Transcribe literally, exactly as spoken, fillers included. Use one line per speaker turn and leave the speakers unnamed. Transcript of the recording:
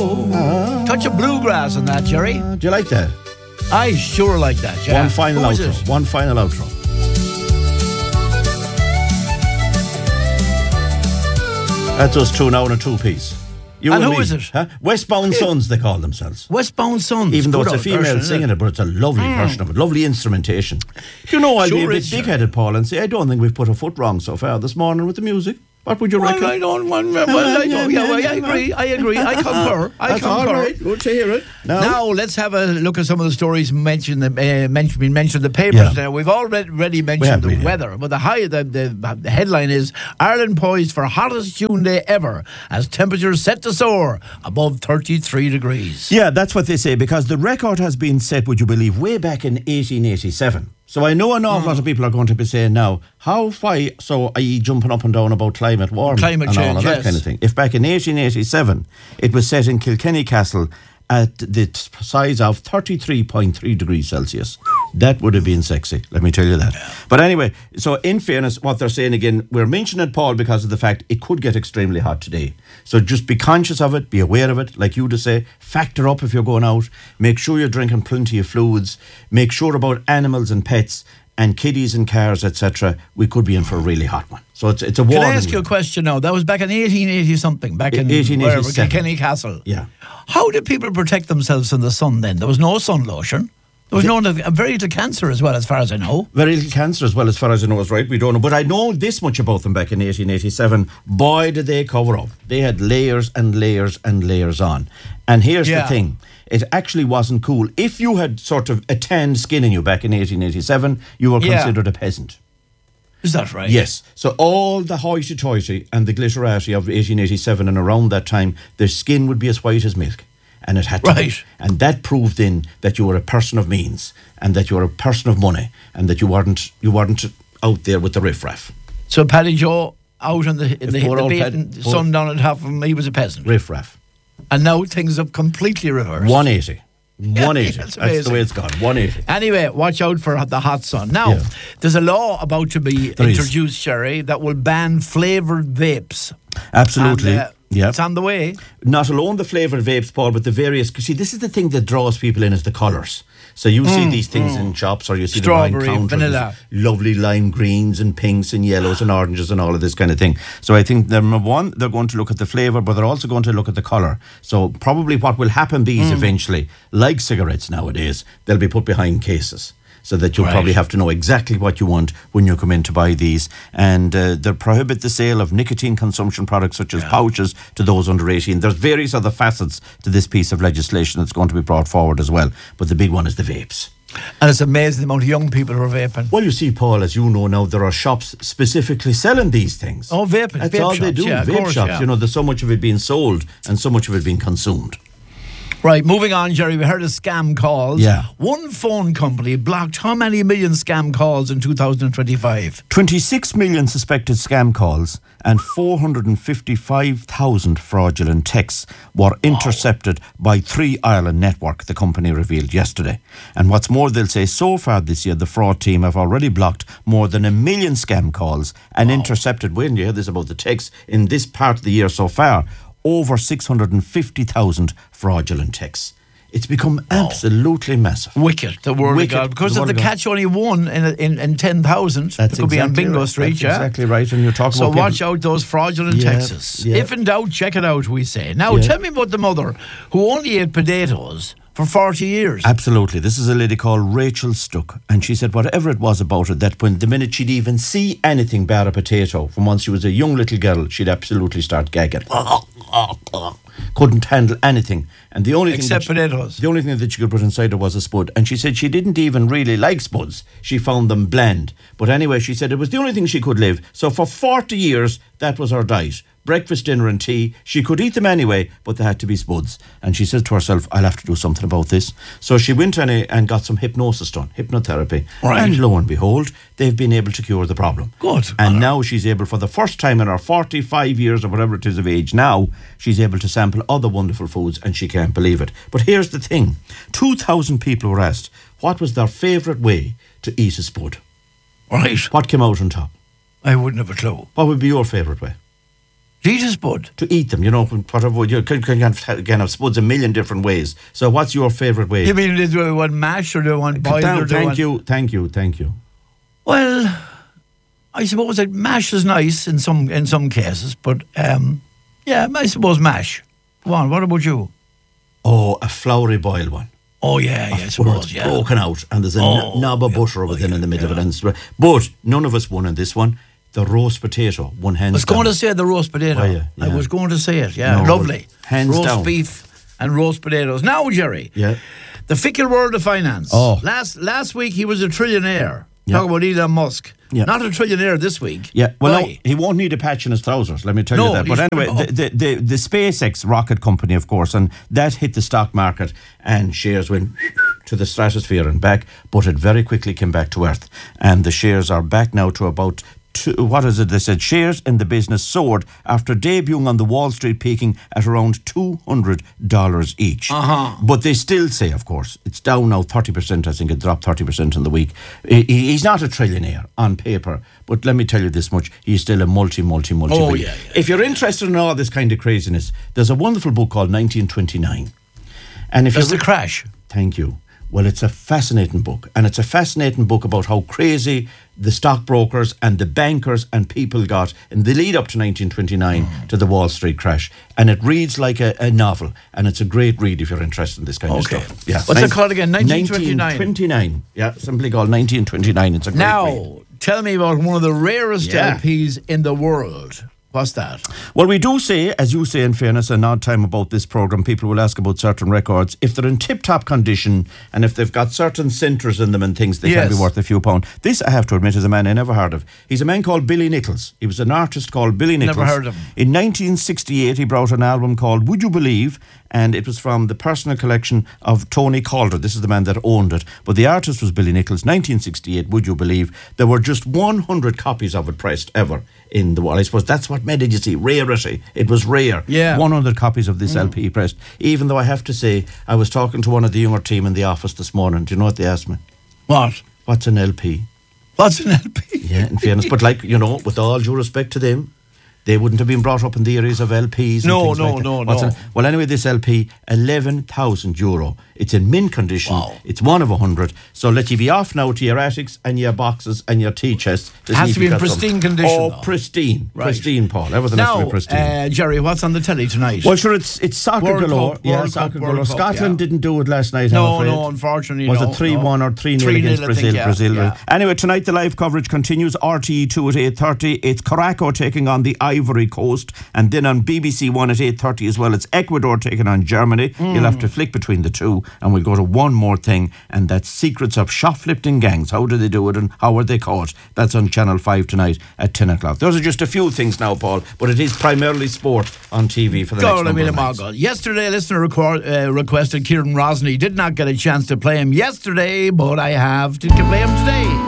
oh. Ah. Touch of bluegrass on that, Jerry.
Uh, do you like that?
I sure like that, yeah.
One final
Who
outro.
is it?
One final outro. That's us two now in a two-piece. You
And who
me.
is it?
Huh? Westbound Sons, they call themselves.
Westbound Sons.
Even though
Good
it's a
old
female
version,
singing
isn't
it, but it's a lovely
Mm.
version of it. Lovely instrumentation. Do you know, I'll be
Sure
a
is,
bit big-headed, Paul, and say, I don't think we've put a foot wrong so far this morning with the music. What would you
Well,
reckon?
I don't want. Well, I don't. Yeah, well, I agree. I agree. I concur. I
That's
concur.
all right. Good to hear it. Now,
Now let's have a look at some of the stories mentioned. Uh, mentioned, been mentioned in the papers.
Yeah.
Now we've already, already mentioned
have,
the
really.
weather, but the high, the, the the headline is Ireland poised for hottest June day ever as temperatures set to soar above thirty-three degrees.
yeah, that's what they say, because the record has been set, would you believe, way back in eighteen eighty-seven. So I know an awful lot of people are going to be saying now, how, why, so are you jumping up and down about climate warming
Climate
and all
change,
of that
yes.
kind of thing? If back in eighteen eighty-seven, it was set in Kilkenny Castle at the t- size of thirty-three point three degrees Celsius. That would have been sexy, let me tell you that. Yeah. But anyway, so in fairness, what they're saying again, we're mentioning it, Paul, because of the fact it could get extremely hot today. So just be conscious of it, be aware of it, like you to say, factor up if you're going out, make sure you're drinking plenty of fluids, make sure about animals and pets, and kiddies and cars, et cetera. We could be in for a really hot one. So it's it's a warning.
Can I ask you a question now? That was back in eighteen eighty something, back in
eighteen eighty-seven.
Kilkenny Castle.
Yeah.
How did people protect themselves from the sun then? There was no sun lotion. There was no a very little cancer as well, as far as I know.
Very little cancer as well, as far as I know is right. We don't know. But I know this much about them back in eighteen eighty-seven. Boy, did they cover up. They had layers and layers and layers on. And here's
Yeah.
the thing. It actually wasn't cool. If you had sort of a tanned skin in you back in eighteen eighty-seven, you were
Yeah.
considered a peasant.
Is that right?
Yes. So all the hoity-toity and the glitterati of eighteen eighty-seven and around that time, their skin would be as white as milk. And it had to
Right.
be. And that proved in that you were a person of means and that you were a person of money and that you weren't you weren't out there with the riffraff.
So Paddy Joe out in the, in the,
poor
the
old
beaten
Pad-
sun down at half of him, he was a peasant.
Riffraff.
And now things have completely reversed.
one eighty. one eighty.
That's
That's,
amazing.
the way it's gone. one eighty.
Anyway, watch out for the hot sun. Now,
Yeah.
there's a law about to be
There is.
introduced, Sherry, that will ban flavoured vapes.
Absolutely.
And, uh,
yeah.
It's on the way.
Not alone the flavoured vapes, Paul, but the various... See, this is the thing that draws people in is the colours. So you see these things in shops or you see
Mm, Strawberry,
them around counters,
vanilla.
lovely lime greens and pinks and yellows and oranges and all of this kind of thing. So I think, number one, they're going to look at the flavour, but they're also going to look at the colour. So probably what will happen be is
Mm.
eventually, like cigarettes nowadays, they'll be put behind cases. So that you'll
Right.
probably have to know exactly what you want when you come in to buy these. And uh, they prohibit the sale of nicotine consumption products such as pouches to those under eighteen. There's various other facets to this piece of legislation that's going to be brought forward as well. But the big one is the vapes.
And it's amazing the amount of young people who are vaping.
Well, you see, Paul, as you know now, there are shops specifically selling these things.
Oh, vaping.
That's
vape
all
shops.
they do,
Yeah, of
vape
course,
shops.
yeah.
You know, there's so much of it being sold and so much of it being consumed.
Right, moving on, Jerry, we heard of scam calls.
Yeah.
One phone company blocked how many million scam calls in two thousand twenty-five?
twenty-six million suspected scam calls and four hundred fifty-five thousand fraudulent texts were intercepted by Three Ireland Network, the company revealed yesterday. And what's more, they'll say so far this year, the fraud team have already blocked more than a million scam calls and intercepted, when you hear this about the texts, in this part of the year so far, over six hundred fifty thousand fraudulent texts. It's become absolutely massive.
Wicked, the word
Wicked,
of God. Because
the
if
word
the
of God.
catch only one in in, in ten thousand, it
That's
could be on
exactly
Bingo
right.
Street,
That's
yeah?
exactly right. And you're talking
So
about
watch
people-
out those fraudulent
Yeah,
texts.
yeah.
If in doubt, check it out, we say. Now,
Yeah.
tell me about the mother who only ate potatoes for forty years.
Absolutely. This is a lady called Rachel Stuck, and she said whatever it was about it, that when the minute she'd even see anything bar a potato, from once she was a young little girl, she'd absolutely start gagging. Couldn't handle anything. And the only
Except
thing that
potatoes.
She, the only thing that she could put inside her was a spud. And she said she didn't even really like spuds. She found them bland. But anyway, she said it was the only thing she could live. So for forty years, that was her diet. Breakfast, dinner and tea. She could eat them anyway, but they had to be spuds. And she said to herself, I'll have to do something about this. So she went and, and got some hypnosis done, hypnotherapy.
Right.
And lo and behold, they've been able to cure the problem.
Good.
And now she's able, for the first time in her forty-five years or whatever it is of age now, she's able to sample other wonderful foods and she can't believe it. But here's the thing. two thousand people were asked what was their favourite way to eat a spud.
Right.
What came out on top?
I wouldn't have a clue.
What would be your favourite way?
Jesus, bud.
To eat them, you know, whatever. You can, can have, can have, suppose, a million different ways. So what's your favourite way?
You mean, do they want mash or do they want boiled?
Down,
or do they
thank
want...
you, thank you, thank you.
Well, I suppose that mash is nice in some in some cases, but um, yeah, I suppose mash. Go on, what about you?
Oh, a floury boiled one.
Oh, yeah, yeah, I
Where
suppose,
it's
yeah.
broken out and there's a
Oh,
kn- knob of
yeah.
butter
Oh,
within
yeah,
in the middle
yeah.
of it. And but none of us won in this one. The roast potato, one hands
I was going
down.
to say the roast potato.
Oh, yeah,
I
yeah.
was going to say it, yeah.
No,
Lovely.
hands
roast
down.
beef and roast potatoes. Now, Jerry,
Yeah.
the fickle world of finance.
Oh.
Last last week he was a trillionaire.
Yeah.
Talk about Elon Musk.
Yeah.
Not a trillionaire this week.
Yeah, well, no,
Why?
he won't need a patch in his trousers, let me tell
No,
you that. But
he's-
anyway,
no.
the, the, the, the SpaceX rocket company, of course, and that hit the stock market and shares went to the stratosphere and back, but it very quickly came back to earth. And the shares are back now to about, two, what is it? They said shares in the business soared after debuting on the Wall Street, peaking at around two hundred dollars each.
Uh-huh.
But they still say, of course, it's down now thirty percent. I think it dropped thirty percent in the week. He- He's not a trillionaire on paper, but let me tell you this much, he's still a multi, multi, multi.
Oh,
billion-
yeah, yeah.
If you're interested in all this kind of craziness, there's a wonderful book called nineteen twenty-nine. And if
That's
you
the crash.
Thank you. Well, it's a fascinating book, and it's a fascinating book about how crazy the stockbrokers and the bankers and people got in the lead up to nineteen twenty-nine
Mm.
to the Wall Street crash. And it reads like a, a novel, and it's a great read if you're interested in this kind
Okay.
of stuff. Yeah.
What's it called again? nineteen twenty-nine?
nineteen twenty-nine. Yeah, simply called nineteen twenty-nine. It's a great read.
Now, tell me about one of the rarest
Yeah.
L Ps in the world. What's that?
Well, we do say, as you say in fairness, an odd time about this programme, people will ask about certain records. If they're in tip-top condition and if they've got certain centres in them and things, they
Yes.
can be worth a few pounds. This, I have to admit, is a man I never heard of. He's a man called Billy Nichols. He was an artist called Billy Nichols.
Never heard of him.
In nineteen sixty-eight, he brought an album called Would You Believe? And it was from the personal collection of Tony Calder. This is the man that owned it. But the artist was Billy Nichols. nineteen sixty-eight, Would You Believe? There were just one hundred copies of it pressed ever in the world. I suppose that's what made it, you see, rarity. It was rare.
Yeah.
one hundred copies of this L P pressed. Even though I have to say, I was talking to one of the younger team in the office this morning. Do you know what they asked me?
What?
What's an L P?
What's an L P?
Yeah, in fairness. But like, you know, with all due respect to them, they wouldn't have been brought up in the areas of L Ps and
No,
things
no,
like that.
no,
What's
no.
an- well, anyway, this L P, eleven thousand euro. It's in mint condition.
Wow.
It's one of a hundred. So let you be off now to your attics and your boxes and your tea chests. To
Has
see
to
if
be
you've
in
got some.
pristine condition,
Oh,
though.
pristine.
Right.
Pristine, Paul. Everything has to
Now,
be pristine.
uh, Jerry, what's on the telly tonight?
Well, sure, it's it's soccer
World
galore.
Cup,
yeah,
World
soccer
Cup,
galore.
World Cup,
Scotland
yeah.
didn't do it last night,
No,
I'm afraid.
no, unfortunately,
Was
no,
it three one
no.
or three nil
three
against
nil, I
Brazil?
think, yeah,
Brazil.
yeah.
Anyway, tonight the live coverage continues. R T E two at eight thirty. It's Caraco taking on the Ivory Coast. And then on B B C One at eight thirty as well, it's Ecuador taking on Germany.
Mm.
You'll have to flick between the two. And we'll go to one more thing, and that's Secrets of Shoplifting Gangs. How do they do it and how are they caught? That's on Channel five tonight at ten o'clock. Those are just a few things now, Paul, but it is primarily sport on T V for the next
God, I
number
mean,
of nights.
Margot. Yesterday, a listener record, uh, requested Kieran Rosny. Did not get a chance to play him yesterday, but I have to play him today.